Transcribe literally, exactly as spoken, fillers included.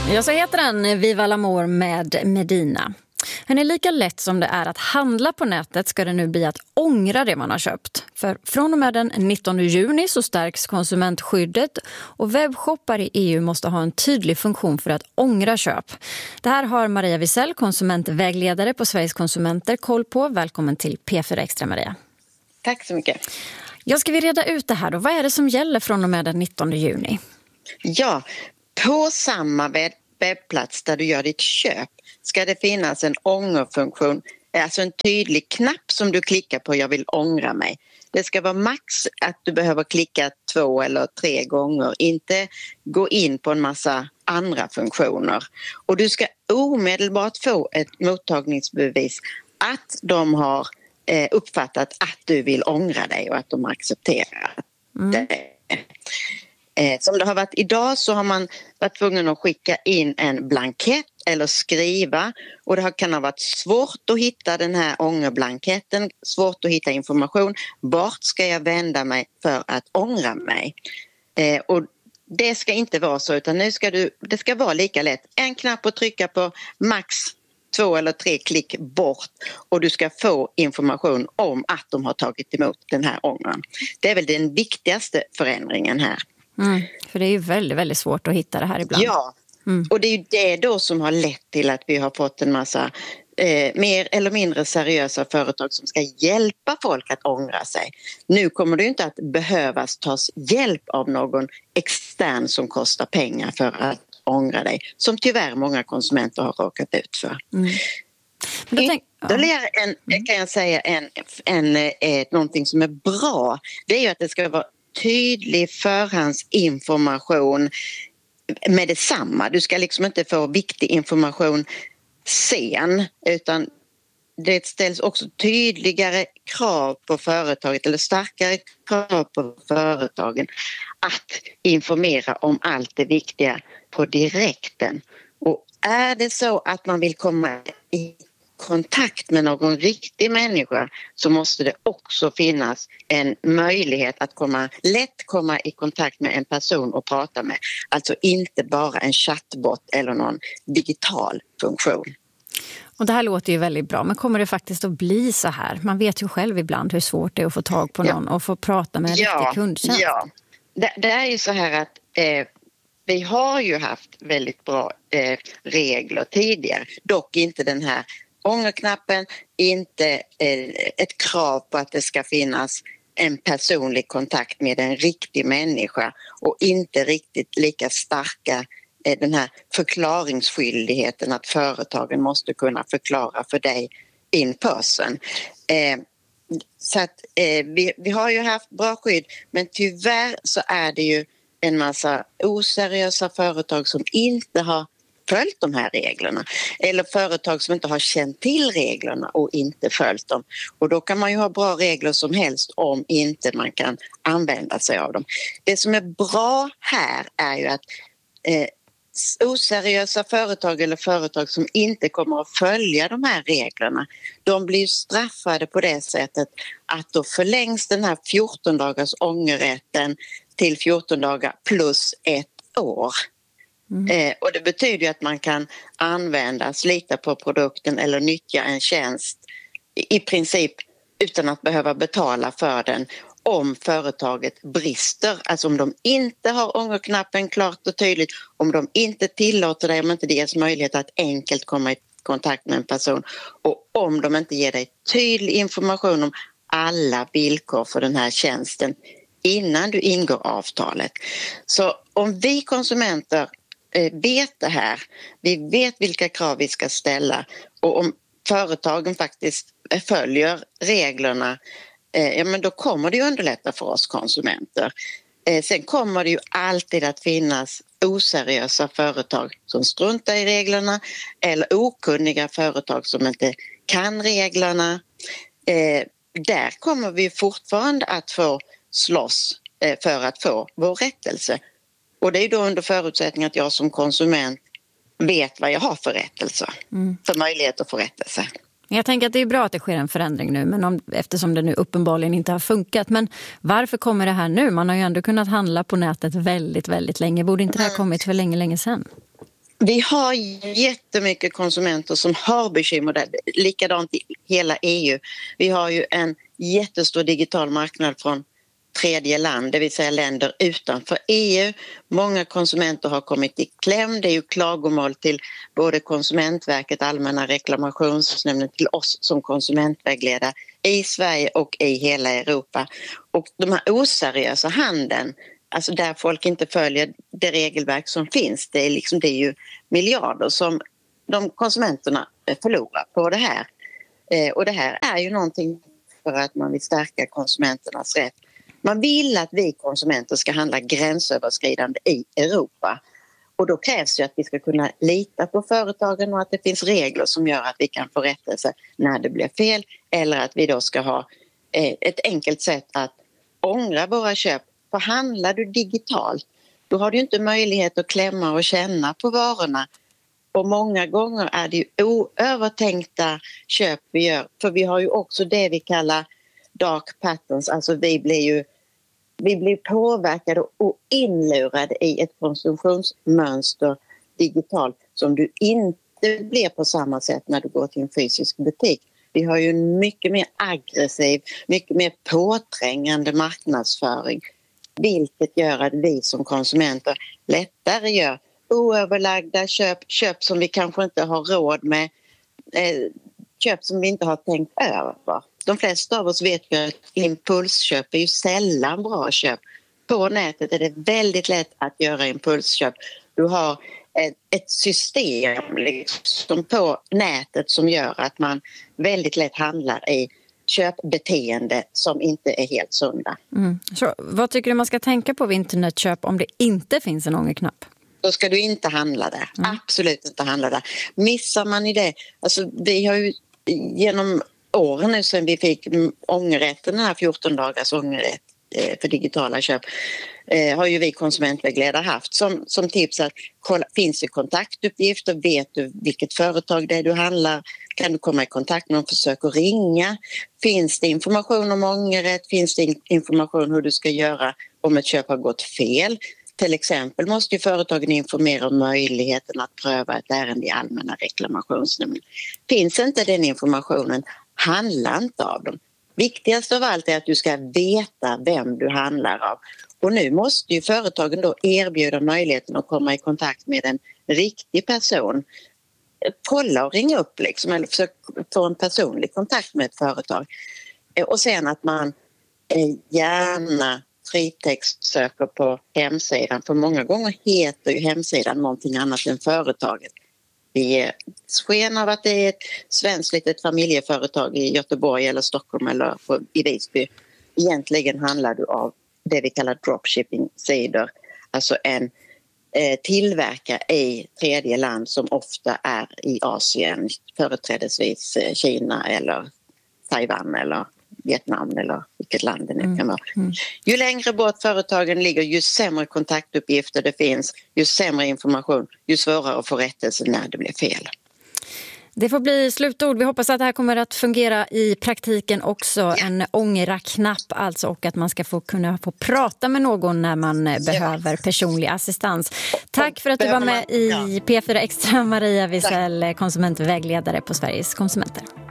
Ja, så heter den Viva l'Amour med Medina. Den är lika lätt som det är att handla på nätet ska det nu bli att ångra det man har köpt. För från och med den nittonde juni så stärks konsumentskyddet och webbshoppar i E U måste ha en tydlig funktion för att ångra köp. Det här har Maria Wisell, konsumentvägledare på Sveriges konsumenter, koll på. Välkommen till P fyra Extra, Maria. Tack så mycket. Jag ska vi reda ut det här då. Vad är det som gäller från och med den nittonde juni? Ja, på samma webbplats där du gör ditt köp ska det finnas en ångerfunktion, alltså en tydlig knapp som du klickar på, jag vill ångra mig. Det ska vara max att du behöver klicka två eller tre gånger, inte gå in på en massa andra funktioner. Och du ska omedelbart få ett mottagningsbevis att de har uppfattat att du vill ångra dig och att de accepterar mm. det. Som det har varit idag så har man varit tvungen att skicka in en blankett eller skriva, och det kan ha varit svårt att hitta den här ångerblanketten, svårt att hitta information. Vart ska jag vända mig för att ångra mig? Eh, och det ska inte vara så, utan nu ska du, det ska vara lika lätt. En knapp att trycka på, max två eller tre klick bort, och du ska få information om att de har tagit emot den här ångern. Det är väl den viktigaste förändringen här. Mm, för det är ju väldigt, väldigt svårt att hitta det här ibland. Ja, mm. och det är ju det då som har lett till att vi har fått en massa eh, mer eller mindre seriösa företag som ska hjälpa folk att ångra sig. Nu kommer det ju inte att behövas tas hjälp av någon extern som kostar pengar för att ångra dig, som tyvärr många konsumenter har råkat ut för. Mm. Men då tänk, Ytterligare ja. en, kan jag säga en, en, eh, någonting som är bra, det är ju att det ska vara tydlig förhandsinformation med detsamma. Du ska liksom inte få viktig information sen, utan det ställs också tydligare krav på företaget, eller starkare krav på företagen att informera om allt det viktiga på direkten. Och är det så att man vill komma i kontakt med någon riktig människa så måste det också finnas en möjlighet att komma, lätt komma i kontakt med en person och prata med. Alltså inte bara en chattbot eller någon digital funktion. Och det här låter ju väldigt bra, men kommer det faktiskt att bli så här? Man vet ju själv ibland hur svårt det är att få tag på någon ja. och få prata med en ja. riktig kundtjänst. Ja, det, det är ju så här att eh, vi har ju haft väldigt bra eh, regler tidigare, dock inte den här ångerknappen, inte eh, ett krav på att det ska finnas en personlig kontakt med en riktig människa, och inte riktigt lika starka eh, den här förklaringsskyldigheten att företagen måste kunna förklara för dig in person. Eh, så att eh, vi, vi har ju haft bra skydd, men tyvärr så är det ju en massa oseriösa företag som inte har följt de här reglerna, eller företag som inte har känt till reglerna och inte följt dem. Och då kan man ju ha bra regler som helst om inte man kan använda sig av dem. Det som är bra här är ju att eh, oseriösa företag eller företag som inte kommer att följa de här reglerna, de blir straffade på det sättet att då förlängs den här fjorton dagars ångerrätten till fjorton dagar plus ett år. Mm. Eh, och det betyder ju att man kan använda, slita på produkten eller nyttja en tjänst i, i princip utan att behöva betala för den om företaget brister. Alltså om de inte har ångerknappen klart och tydligt, om de inte tillåter dig, om inte det ges möjlighet att enkelt komma i kontakt med en person, och om de inte ger dig tydlig information om alla villkor för den här tjänsten innan du ingår avtalet. Så om vi konsumenter vet det här, vi vet vilka krav vi ska ställa, och om företagen faktiskt följer reglerna, ja, men då kommer det ju underlätta för oss konsumenter. Sen kommer det ju alltid att finnas oseriösa företag som struntar i reglerna, eller okunniga företag som inte kan reglerna. Där kommer vi fortfarande att få slåss för att få vår rättelse. Och det är då under förutsättning att jag som konsument vet vad jag har för rättelse, mm. för möjlighet att få rättelse. Jag tänker att det är bra att det sker en förändring nu, men om, eftersom det nu uppenbarligen inte har funkat. Men varför kommer det här nu? Man har ju ändå kunnat handla på nätet väldigt, väldigt länge. Borde inte det ha kommit för länge, länge sedan? Vi har jättemycket konsumenter som har bekymmer där. Likadant i hela E U. Vi har ju en jättestor digital marknad från tredje land, det vill säga länder utanför E U. Många konsumenter har kommit i kläm. Det är ju klagomål till både Konsumentverket, Allmänna reklamationsnämnden, till oss som konsumentvägledare i Sverige och i hela Europa. Och de här oseriösa handeln, alltså där folk inte följer det regelverk som finns, det är, liksom, det är ju miljarder som de konsumenterna förlorar på det här. Eh, och det här är ju någonting för att man vill stärka konsumenternas rätt. Man vill att vi konsumenter ska handla gränsöverskridande i Europa. Och då krävs det att vi ska kunna lita på företagen och att det finns regler som gör att vi kan få rättelse när det blir fel. Eller att vi då ska ha eh, ett enkelt sätt att ångra våra köp. För handlar du digitalt, då har du inte möjlighet att klämma och känna på varorna. Och många gånger är det ju oövertänkta köp vi gör. För vi har ju också det vi kallar dark patterns. Alltså vi blir ju vi blir påverkade och inlurade i ett konsumtionsmönster digitalt som du inte blir på samma sätt när du går till en fysisk butik. Vi har ju en mycket mer aggressiv, mycket mer påträngande marknadsföring. Vilket gör att vi som konsumenter lättare gör oöverlagda köp, köp som vi kanske inte har råd med, eh, köp som vi inte har tänkt över. De flesta av oss vet ju att impulsköp är ju sällan bra köp. På nätet är det väldigt lätt att göra impulsköp. Du har ett, ett system liksom på nätet som gör att man väldigt lätt handlar i köpbeteende som inte är helt sunda. Mm. Så, vad tycker du man ska tänka på vid internetköp om det inte finns en ångerknapp? Då ska du inte handla där. Mm. Absolut inte handla där. Missar man i det, alltså vi har ju genom åren nu sedan vi fick ångerrätten, den här fjorton dagars ångerrätt för digitala köp, eh, har ju vi konsumentvägledare haft som, som tips att kolla, finns det kontaktuppgifter, vet du vilket företag det är du handlar, kan du komma i kontakt med dem, försök att ringa, finns det information om ångerrätt, finns det information hur du ska göra om ett köp har gått fel. Till exempel måste ju företagen informera om möjligheten att pröva ett ärende i Allmänna reklamationsnämnden. Finns inte den informationen, handla inte av dem. Viktigast av allt är att du ska veta vem du handlar av. Och nu måste ju företagen då erbjuda möjligheten att komma i kontakt med en riktig person. Kolla och ringa upp liksom, eller försöka få en personlig kontakt med ett företag. Och sen att man gärna fritext söker på hemsidan. För många gånger heter ju hemsidan någonting annat än företaget. Det ger sken av att det är ett svenskt litet familjeföretag i Göteborg eller Stockholm eller i Visby. Egentligen handlar det av det vi kallar dropshipping-sidor. Alltså en eh, tillverkare i tredje land som ofta är i Asien. Företrädesvis Kina eller Taiwan eller Vietnam eller vilket land det nu kan vara. Mm. Ju längre bort företagen ligger, ju sämre kontaktuppgifter det finns, ju sämre information, ju svårare att få rättelse när det blir fel. Det får bli slutord. Vi hoppas att det här kommer att fungera i praktiken också. Ja. En ångra-knapp alltså, och att man ska få kunna få prata med någon när man ja. behöver personlig assistans. Tack för att du var med i P fyra Extra, Maria Wisell, konsumentvägledare på Sveriges konsumenter.